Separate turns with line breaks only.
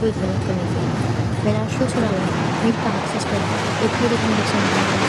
good health benefit. When our shoes are aligned, make the access to health, equity condition